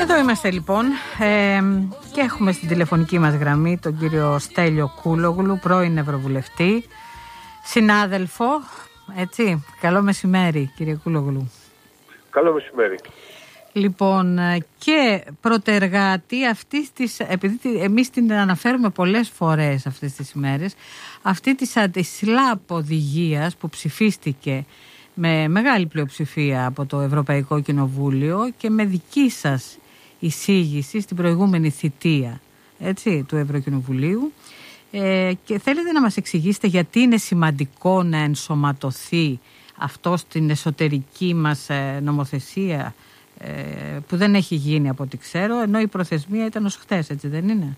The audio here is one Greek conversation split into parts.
Εδώ είμαστε λοιπόν και έχουμε στην τηλεφωνική μας γραμμή τον κύριο Στέλιο Κούλογλου, πρώην Ευρωβουλευτή, συνάδελφο, έτσι. Καλό μεσημέρι κύριε Κούλογλου. Καλό μεσημέρι. Λοιπόν, και πρωτεργάτη αυτής της, επειδή εμείς την αναφέρουμε πολλές φορές αυτές τις ημέρες, αυτή της ΣΛΑΠ οδηγίας που ψηφίστηκε με μεγάλη πλειοψηφία από το Ευρωπαϊκό Κοινοβούλιο και με δική σας εισήγηση στην προηγούμενη θητεία, έτσι, του Ευρωκοινοβουλίου, και θέλετε να μας εξηγήσετε γιατί είναι σημαντικό να ενσωματωθεί αυτό στην εσωτερική μας νομοθεσία, που δεν έχει γίνει από ό,τι ξέρω, ενώ η προθεσμία ήταν ως χτες, έτσι δεν είναι?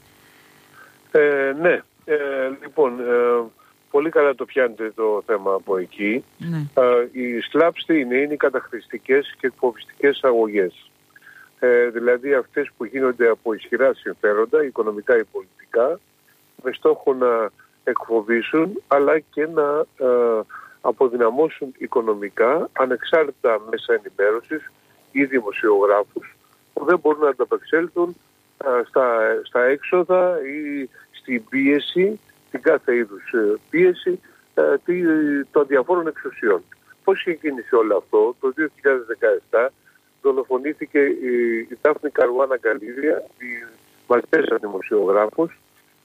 Ναι, λοιπόν, πολύ καλά το πιάνετε το θέμα από εκεί. Ναι. Οι SLAPs είναι οι καταχρηστικές και εκφοβιστικές αγωγές. Δηλαδή αυτές που γίνονται από ισχυρά συμφέροντα, οικονομικά ή πολιτικά, με στόχο να εκφοβήσουν αλλά και να αποδυναμώσουν οικονομικά ανεξάρτητα μέσα ενημέρωσης ή δημοσιογράφους που δεν μπορούν να ανταπεξέλθουν στα έξοδα ή στην πίεση, την κάθε είδους πίεση των διαφόρων εξουσιών. Πώς ξεκίνησε όλο αυτό? Το 2017 δολοφονήθηκε η Δάφνη Καρουάνα Γκαλίδια, η Μαλτέζα δημοσιογράφος,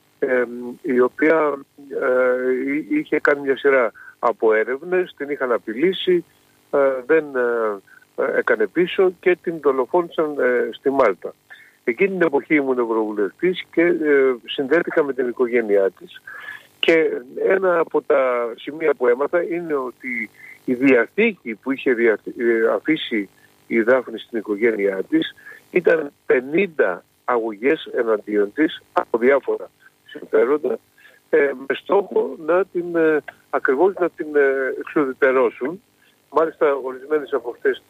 η οποία είχε κάνει μια σειρά από έρευνες, την είχαν απειλήσει, δεν έκανε πίσω και την δολοφόνησαν στη Μάλτα. Εκείνη την εποχή ήμουν Ευρωβουλευτής και συνδέθηκα με την οικογένειά της. Και ένα από τα σημεία που έμαθα είναι ότι η διαθήκη που είχε αφήσει η Δάφνη στην οικογένειά της ήταν 50 αγωγές εναντίον της από διάφορα συμφέροντα, με στόχο ακριβώς να την εξουδετερώσουν. Μάλιστα ορισμένες από αυτές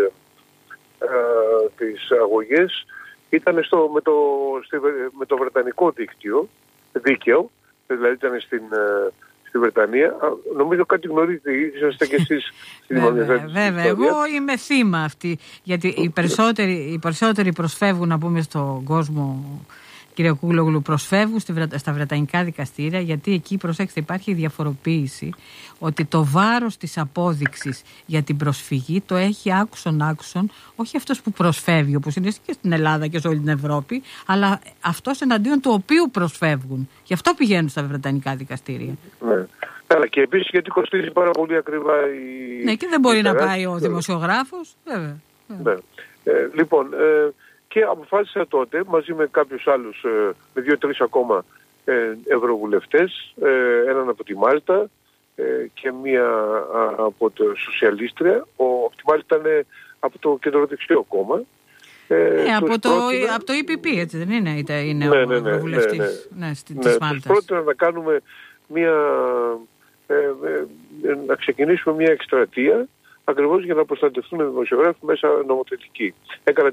τις αγωγές ήταν με το βρετανικό δίκαιο, δηλαδή ήταν στη Βρετανία. Νομίζω κάτι γνωρίζετε, είσαστε και εσείς στην Δημοκρατία. Βέβαια, εγώ είμαι θύμα αυτή, γιατί οι περισσότεροι προσφεύγουν, να πούμε, στον κόσμο, κύριε Κούλογλου, προσφεύγουν στα βρετανικά δικαστήρια, γιατί εκεί, προσέξτε, υπάρχει διαφοροποίηση ότι το βάρος της απόδειξης για την προσφυγή το έχει άκουσον, όχι αυτός που προσφεύγει, όπως είναι και στην Ελλάδα και σε όλη την Ευρώπη, αλλά αυτός εναντίον του οποίου προσφεύγουν. Γι' αυτό πηγαίνουν στα βρετανικά δικαστήρια. Ναι. Αλλά και επίσης γιατί κοστίζει πάρα πολύ ακριβά Ναι, και δεν μπορεί να πάει ο δημοσιογράφος, βέβαια. Ναι. Λοιπόν, και αποφάσισα τότε μαζί με κάποιους άλλους, με 2-3 ακόμα ευρωβουλευτές, έναν από τη Μάλτα και μία από το Σοσιαλίστρια. Από τη Μάλτα ήταν από το κεντροδεξιό κόμμα. Από το EPP, έτσι δεν είναι? Είναι ο ευρωβουλευτής της Μάλτας. Πρότεινα να κάνουμε να ξεκινήσουμε μια εκστρατεία ακριβώς για να προστατευτούν οι δημοσιογράφοι μέσα νομοθετική. Έκανα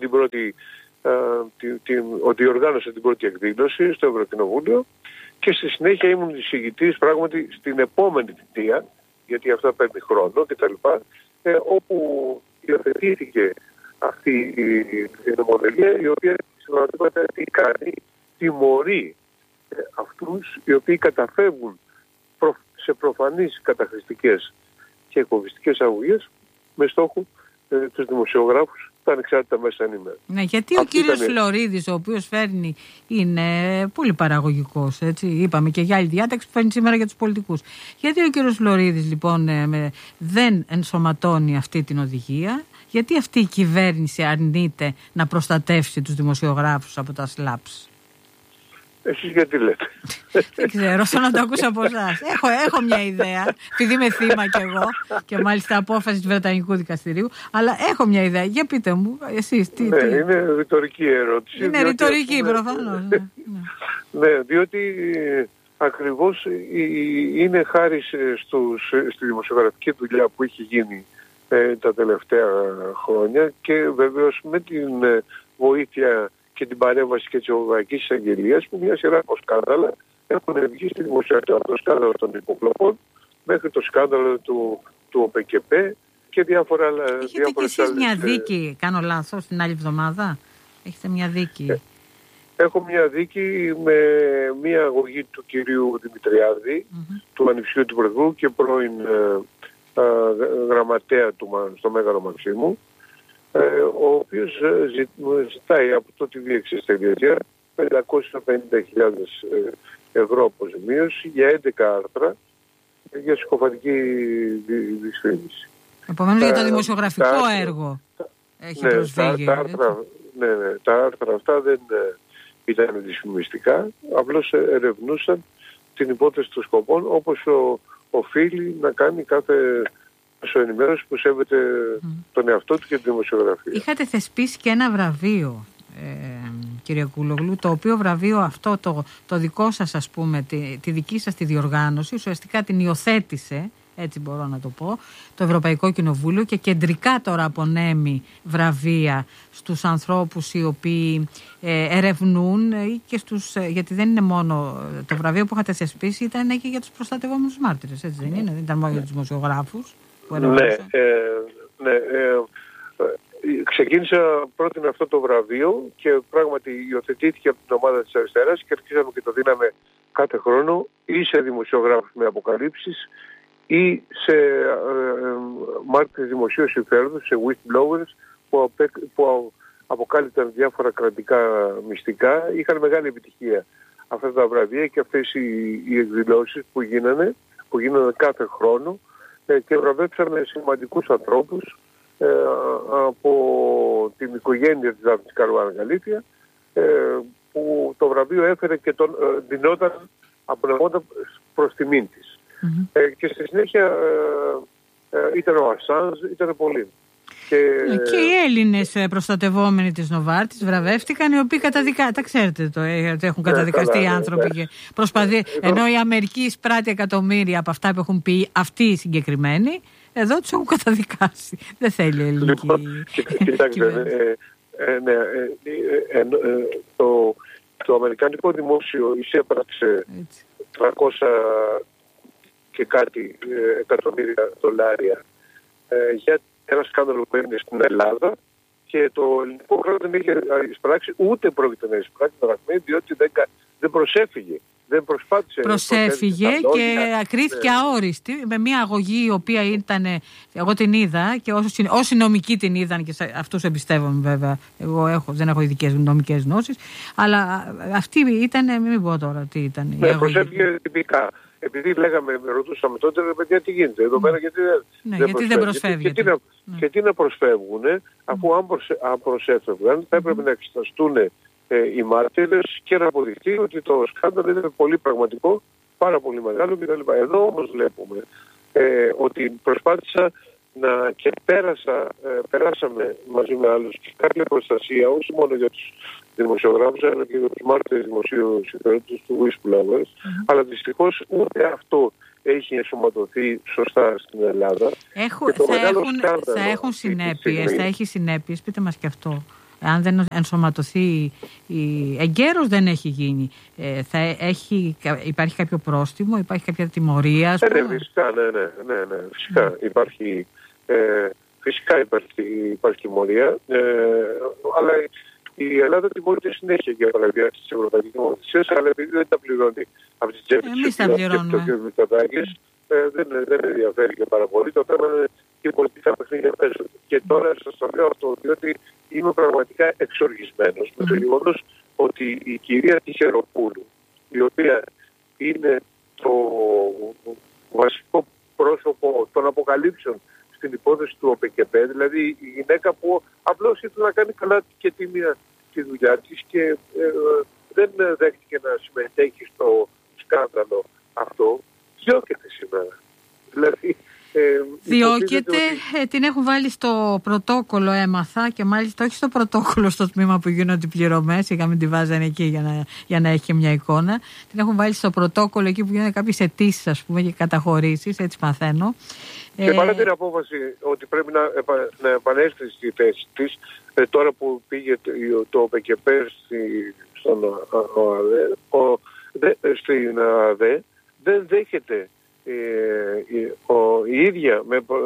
διοργάνωσα την πρώτη εκδήλωση στο Ευρωκοινοβούλιο και στη συνέχεια ήμουν εισηγητής πράγματι στην επόμενη θητεία, γιατί αυτά παίρνει χρόνο κτλ., όπου υιοθετήθηκε αυτή η νομοθεσία, η οποία συμπραγματικά τι κάνει? Τιμωρεί αυτούς οι οποίοι καταφεύγουν σε προφανείς καταχρηστικές και εκφοβιστικές αγωγές με στόχο τους δημοσιογράφους, τα ανεξάρτητα μέσα ενημέρωσης. Ναι, γιατί ο κύριος Φλωρίδης, ο οποίος φέρνει, είναι πολύ παραγωγικός, έτσι, είπαμε και για άλλη διάταξη που φέρνει σήμερα για τους πολιτικούς. Γιατί ο κύριος Φλωρίδης λοιπόν δεν ενσωματώνει αυτή την οδηγία? Γιατί αυτή η κυβέρνηση αρνείται να προστατεύσει τους δημοσιογράφους από τα SLAPs? Εσείς γιατί λέτε? Δεν ξέρω, θέλω να το ακούσω από εσάς. Έχω μια ιδέα, επειδή είμαι θύμα κι εγώ και μάλιστα απόφαση του Βρετανικού Δικαστηρίου, αλλά έχω μια ιδέα. Για πείτε μου, εσείς τι... Ναι, είναι ρητορική ερώτηση. Είναι ρητορική προφανώς. Ναι, διότι ακριβώς είναι χάρη στη δημοσιογραφική δουλειά που έχει γίνει τα τελευταία χρόνια και βεβαίως με την βοήθεια και την παρέμβαση και της Ευρωπαϊκής Εισαγγελίας, που μια σειρά από σκάνδαλα έχουν βγει στη δημοσιότητα, από το σκάνδαλο των υποκλοπών μέχρι το σκάνδαλο του ΟΠΕΚΕΠΕ και διάφορα άλλα. Έχετε και εσείς μια δίκη, κάνω λάθος, την άλλη εβδομάδα? Έχετε μια δίκη. Έχω μια δίκη με μια αγωγή του κυρίου Δημητριάδη, του Ανιψιού του Πρωθυπουργού και πρώην γραμματέα του στο Μέγαρο Μαξίμου, ο οποίος ζητάει από το τη διεξής τελειωτία 550.000 ευρώ αποζημίωση για 11 άρθρα για συκοφαντική δυσφήμιση. Επομένως για το δημοσιογραφικό έργο έχει προσφύγει. Τα άρθρα αυτά δεν ήταν δυσφημιστικά, απλώς ερευνούσαν την υπόθεση των σκοπών όπως οφείλει να κάνει κάθε ενημέρωση που σέβεται τον εαυτό του και τη δημοσιογραφία. Είχατε θεσπίσει και ένα βραβείο, κύριε Κούλογλου, το οποίο βραβείο αυτό το δικό σας, ας πούμε, τη δική σας τη διοργάνωση, ουσιαστικά την υιοθέτησε, έτσι μπορώ να το πω, το Ευρωπαϊκό Κοινοβούλιο και κεντρικά τώρα απονέμει βραβεία στους ανθρώπους οι οποίοι ερευνούν ή και γιατί δεν είναι μόνο το βραβείο που είχατε θεσπίσει, ήταν και για τους προστατευόμενους μάρτυρες, έτσι δεν είναι? Δεν ήταν μόνο για τους δημοσιογράφους που ερευνούσαν. Ξεκίνησα πρώτην αυτό το βραβείο και πράγματι υιοθετήθηκε από την ομάδα της αριστεράς και αρχίσαμε και το δίναμε κάθε χρόνο ή σε δημοσιογράφους με αποκαλύψεις ή σε μάρτυρες δημοσίου συμφέροντος, σε whistleblowers που αποκάλυπταν διάφορα κρατικά μυστικά. Είχαν μεγάλη επιτυχία αυτά τα βραβεία και αυτές οι εκδηλώσεις που γίνανε κάθε χρόνο και βραβεύσαμε σημαντικούς ανθρώπους από την οικογένεια της Δάφνης Καρουάνα Γαλήθια, που το βραβείο έφερε και τον δινόταν, απονεμόταν προς τιμήν της. Και στη συνέχεια ήταν ο Ασάνζ, ήταν πολλοί. Και οι Έλληνες προστατευόμενοι της Νοβάρτης βραβεύτηκαν, οι οποίοι τα ξέρετε ότι έχουν καταδικαστεί οι άνθρωποι και ενώ η Αμερική εισπράττει εκατομμύρια από αυτά που έχουν πει αυτοί οι συγκεκριμένοι, εδώ τους έχουν καταδικάσει. Δεν θέλει η ελληνική κοιτάξτε, το αμερικανικό δημόσιο εισέπραξε 300 και κάτι εκατομμύρια δολάρια για ένα σκάνδαλο που έγινε στην Ελλάδα και το ελληνικό κράτος δεν είχε εισπράξει, ούτε πρόκειται να εισπράξει δραχμή, διότι δεν προσέφυγε. Δεν προσπάθησε. Προσέφυγε και κρίθηκε αόριστη με μια αγωγή η οποία ήταν, εγώ την είδα και όσοι νομικοί την είδαν και αυτούς εμπιστεύομαι βέβαια, εγώ δεν έχω ειδικές νομικές γνώσεις, αλλά αυτή ήταν, μην πω τώρα τι ήταν. Προσέφυγε τυπικά. Επειδή ρωτούσαμε τότε, παιδιά, τι γίνεται εδώ πέρα, γιατί δεν προσφεύγουν. Και τι να προσφεύγουν, αφού αν προσέφευγαν θα έπρεπε να εξεταστούν οι μάρτυρες και να αποδειχθεί ότι το σκάνδαλο είναι πολύ πραγματικό, πάρα πολύ μεγάλο κτλ. Εδώ όμως βλέπουμε ότι προσπάθησα και περάσαμε μαζί με άλλους και κάποια προστασία, όχι μόνο για τους δημοσιογράφους, αλλά και για τους μάρτυρες δημοσίου συμφέροντος, του whistleblowers, αλλά δυστυχώς ούτε αυτό έχει ενσωματωθεί σωστά στην Ελλάδα. Θα έχει συνέπειες, πείτε μας και αυτό. Αν δεν ενσωματωθεί, εγκαίρως δεν έχει γίνει. Υπάρχει κάποιο πρόστιμο, υπάρχει κάποια τιμωρία, ας πούμε? Φυσικά, φυσικά υπάρχει. Φυσικά υπάρχει τιμωρία, αλλά η Ελλάδα τιμωρείται συνέχεια για παραβιάσεις της Ευρωπαϊκής Νομοθεσίας, αλλά επειδή δεν τα πληρώνει από τις τσέπες της Μητσοτάκης, δεν ενδιαφέρει και πάρα πολύ. Το θέμα είναι και πολιτικά παιχνίδια παίζονται. Και τώρα σας το λέω αυτό, διότι είμαι πραγματικά εξοργισμένος με το γεγονός ότι η κυρία Τυχεροπούλου, η οποία είναι το βασικό πρόσωπο των αποκαλύψεων στην υπόθεση του ΟΠΕΚΕΠΕ, δηλαδή η γυναίκα που απλώς ήθελε να κάνει καλά και τη δουλειά της και δεν δέχτηκε να συμμετέχει στο σκάνδαλο αυτό, διώκεται σήμερα. Δηλαδή, διώκεται, την έχουν βάλει στο πρωτόκολλο, έμαθα, και μάλιστα όχι στο πρωτόκολλο στο τμήμα που γίνονται πληρωμές, είχα μην τη βάζανε εκεί για να έχει μια εικόνα. Την έχουν βάλει στο πρωτόκολλο εκεί που γίνονται κάποιες αιτήσεις, ας πούμε, και καταχωρήσεις, έτσι μαθαίνω. Και παρά την απόφαση ότι πρέπει να επανέλθει στη θέση της, τώρα που πήγε το ΟΠΕΚΕΠΕ στην ΑΔΕ, δεν δέχεται η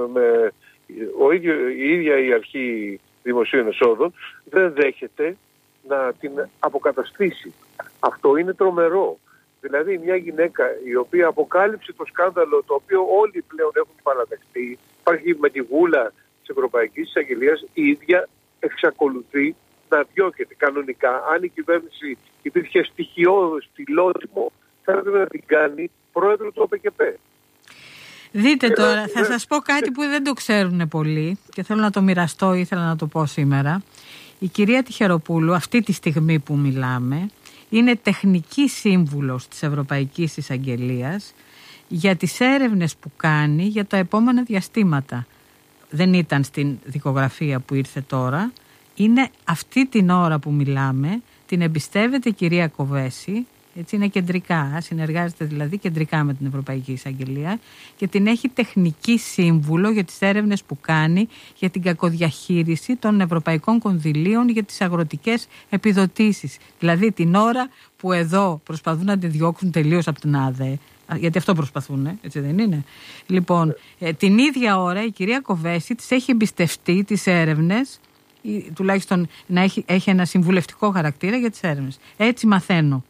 ίδια η αρχή δημοσίων εσόδων δεν δέχεται να την αποκαταστήσει. Αυτό είναι τρομερό. Δηλαδή μια γυναίκα η οποία αποκάλυψε το σκάνδαλο το οποίο όλοι πλέον έχουν παραδεχτεί, υπάρχει με τη βούλα της Ευρωπαϊκής Εισαγγελίας, η ίδια εξακολουθεί να διώκεται. Κανονικά, αν η κυβέρνηση υπήρχε στοιχειώδες φιλότιμο, θα έπρεπε να την κάνει πρόεδρο του ΟΠΚΠ. Δείτε τώρα, θα σας πω κάτι που δεν το ξέρουν πολλοί και θέλω να το μοιραστώ, ήθελα να το πω σήμερα. Η κυρία Τυχεροπούλου, αυτή τη στιγμή που μιλάμε, είναι τεχνική σύμβουλος της Ευρωπαϊκής Εισαγγελίας για τις έρευνες που κάνει για τα επόμενα διαστήματα. Δεν ήταν στην δικογραφία που ήρθε τώρα. Είναι αυτή την ώρα που μιλάμε, την εμπιστεύεται η κυρία Κοβέση, έτσι είναι κεντρικά, συνεργάζεται δηλαδή κεντρικά με την Ευρωπαϊκή Εισαγγελία και την έχει τεχνική σύμβουλο για τις έρευνες που κάνει για την κακοδιαχείριση των ευρωπαϊκών κονδυλίων για τις αγροτικές επιδοτήσεις. Δηλαδή την ώρα που εδώ προσπαθούν να τη διώξουν τελείως από την ΑΔΕ, γιατί αυτό προσπαθούν, έτσι δεν είναι? Λοιπόν, την ίδια ώρα η κυρία Κοβέση της έχει εμπιστευτεί τις έρευνες, ή τουλάχιστον να έχει ένα συμβουλευτικό χαρακτήρα για τις έρευνες. Έτσι μαθαίνω.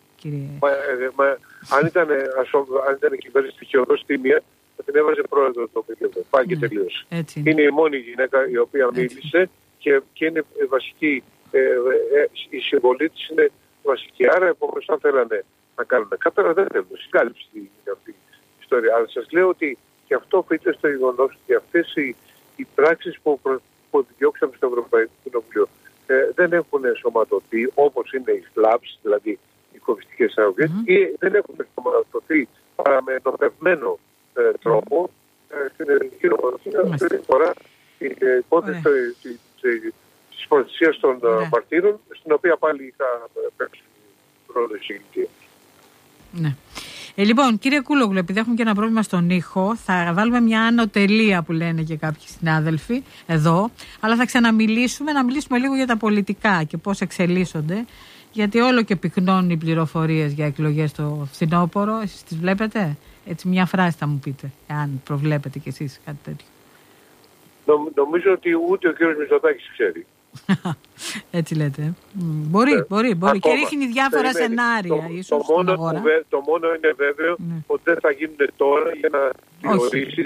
Αν ήταν κυβέρνηση στοιχειοδός τίμια, θα την έβαζε πρόεδρο το ΟΠΚΠ. Πάει και τελείωσε. Είναι η μόνη γυναίκα η οποία μίλησε και είναι βασική, η συμβολή της είναι βασική. Άρα, επομένως, αν θέλανε να κάνουν κάπερα, δεν θέλουν. Συγκάλυψη είναι αυτή η ιστορία. Αλλά σας λέω ότι και αυτό οφείλεται στο γεγονός ότι αυτές οι πράξεις που διώξαμε στο Ευρωπαϊκό Κοινοβούλιο δεν έχουν ενσωματωθεί, όπως είναι οι SLAPS, δηλαδή οι κομβιστικές αγωγές, ή δεν έχουν ενσωματωθεί παρά με ενωπευμένο τρόπο στην ελληνική νομοθεσία. Αυτή τη φορά η υπόθεση της προστασίας των μαρτύρων, στην οποία πάλι θα παίξει ρόλο η συγκεκριτή. Ναι. Λοιπόν, κύριε Κούλογλου, επειδή έχουμε και ένα πρόβλημα στον ήχο, θα βάλουμε μια ανωτελεία που λένε και κάποιοι συνάδελφοι εδώ, αλλά θα ξαναμιλήσουμε, να μιλήσουμε λίγο για τα πολιτικά και πώς εξελίσσονται, γιατί όλο και πυκνώνουν οι πληροφορίες για εκλογές στο φθινόπωρο. Εσείς τις βλέπετε? Έτσι μια φράση θα μου πείτε, αν προβλέπετε κι εσείς κάτι τέτοιο. Νομίζω ότι ούτε ο κύριος Μητσοτάκης ξέρει. Έτσι λέτε. Μπορεί. Και ρίχνει διάφορα σενάρια ίσως στην αγορά. Το μόνο είναι βέβαιο ότι δεν θα γίνουν τώρα για να διορίσει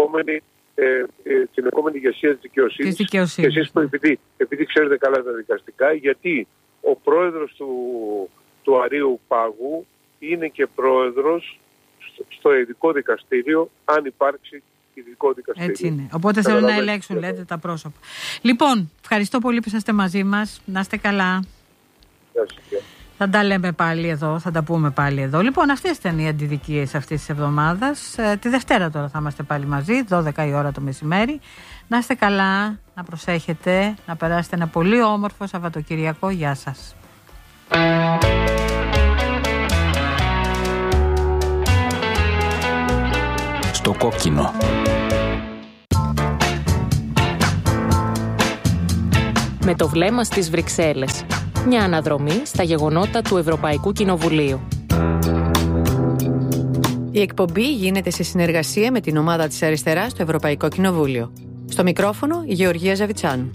την επόμενη ηγεσία της δικαιοσύνης. Και εσείς που επειδή ξέρετε καλά τα δικαστικά, γιατί ο πρόεδρος του Αρείου Πάγου είναι και πρόεδρος στο ειδικό δικαστήριο, αν υπάρξει ειδικό δικαστήριο. Έτσι είναι. Οπότε θέλουν να ελέγξουν, λέτε, τα πρόσωπα. Λοιπόν, ευχαριστώ πολύ που είσαστε μαζί μας. Να είστε καλά. Θα τα λέμε πάλι εδώ, θα τα πούμε πάλι εδώ. Λοιπόν, αυτές ήταν οι αντιδικίες αυτής της εβδομάδας. Τη Δευτέρα τώρα θα είμαστε πάλι μαζί, 12 η ώρα το μεσημέρι. Να είστε καλά, να προσέχετε, να περάσετε ένα πολύ όμορφο Σαββατοκυριακό. Γεια σας. Στο κόκκινο. Με το βλέμμα στις Βρυξέλλες. Μια αναδρομή στα γεγονότα του Ευρωπαϊκού Κοινοβουλίου. Η εκπομπή γίνεται σε συνεργασία με την ομάδα της Αριστεράς στο Ευρωπαϊκό Κοινοβούλιο. Στο μικρόφωνο η Γεωργία Ζαβιτσάνου.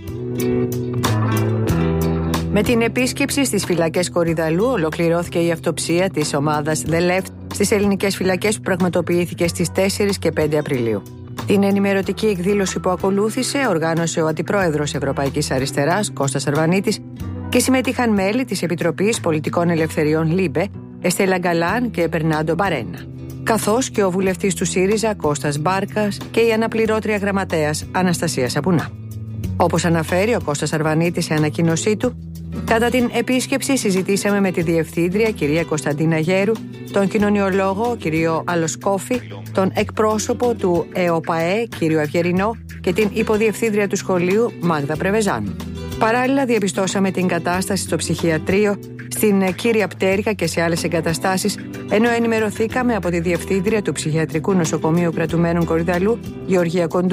Με την επίσκεψη στις φυλακές Κορυδαλού ολοκληρώθηκε η αυτοψία της ομάδας The Left στις ελληνικές φυλακές που πραγματοποιήθηκε στις 4 και 5 Απριλίου. Την ενημερωτική εκδήλωση που ακολούθησε οργάνωσε ο Αντιπρόεδρος Ευρωπαϊκής Αριστεράς, Κώστας Αρβανίτης, και συμμετείχαν μέλη της Επιτροπής Πολιτικών Ελευθεριών ΛΥΜΠΕ, Εστέλα Γκαλάν και Μπερνάντο Μπαρένα, καθώς και ο βουλευτής του ΣΥΡΙΖΑ, Κώστας Μπάρκας, και η αναπληρώτρια γραμματέας Αναστασία Σαπουνά. Όπως αναφέρει ο Κώστας Αρβανίτης σε ανακοίνωσή του, κατά την επίσκεψη συζητήσαμε με τη Διευθύντρια κυρία Κωνσταντίνα Γέρου, τον κοινωνιολόγο κύριο Αλοσκόφη, τον εκπρόσωπο του ΕΟΠΑΕ κύριο Αυγερινό και την υποδιευθύντρια του σχολείου Μάγδα Πρεβεζάνου. Παράλληλα διαπιστώσαμε την κατάσταση στο ψυχιατρίο, στην Κύρια Πτέρυγα και σε άλλες εγκαταστάσεις, ενώ ενημερωθήκαμε από τη Διευθύντρια του Ψυχιατρικού Νοσοκομείου Κρατουμένων Κορυδαλού, Γεωργία Κοντού,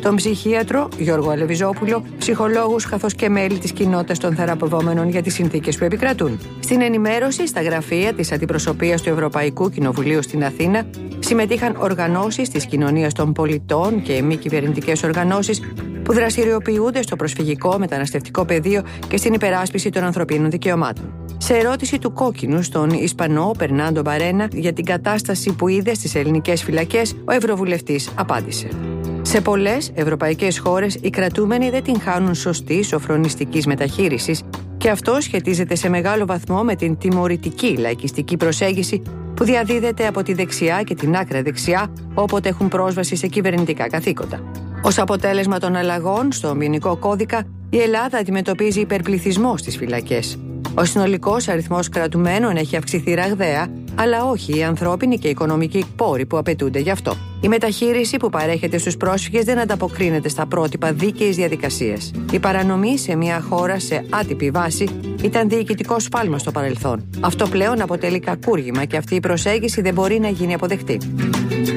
τον ψυχίατρο Γιώργο Αλεβιζόπουλο, ψυχολόγους καθώς και μέλη της κοινότητας των θεραπευόμενων για τις συνθήκες που επικρατούν. Στην ενημέρωση στα γραφεία της Αντιπροσωπείας του Ευρωπαϊκού Κοινοβουλίου στην Αθήνα συμμετείχαν οργανώσεις της κοινωνίας των πολιτών και μη κυβερνητικές οργανώσεις που δραστηριοποιούνται στο προσφυγικό μεταναστευτικό πεδίο και στην υπεράσπιση των ανθρωπίνων δικαιωμάτων. Σε ερώτηση του Κόκκινου στον Ισπανό Περνάντο Μπαρένα για την κατάσταση που είδε στις ελληνικές φυλακές, ο Ευρωβουλευτής απάντησε: σε πολλές ευρωπαϊκές χώρες οι κρατούμενοι δεν την χάνουν σωστής σοφρονιστικής μεταχείρισης και αυτό σχετίζεται σε μεγάλο βαθμό με την τιμωρητική λαϊκιστική προσέγγιση που διαδίδεται από τη δεξιά και την άκρα δεξιά όποτε έχουν πρόσβαση σε κυβερνητικά καθήκοντα. Ως αποτέλεσμα των αλλαγών στον ποινικό κώδικα, η Ελλάδα αντιμετωπίζει υπερπληθυσμό στις φυλακές. Ο συνολικός αριθμός κρατουμένων έχει αυξηθεί ραγδαία, αλλά όχι οι ανθρώπινοι και οικονομικοί πόροι που απαιτούνται γι' αυτό. Η μεταχείριση που παρέχεται στους πρόσφυγες δεν ανταποκρίνεται στα πρότυπα δίκαιης διαδικασίας. Η παρανομή σε μια χώρα σε άτυπη βάση ήταν διοικητικό σφάλμα στο παρελθόν. Αυτό πλέον αποτελεί κακούργημα και αυτή η προσέγγιση δεν μπορεί να γίνει αποδεκτή.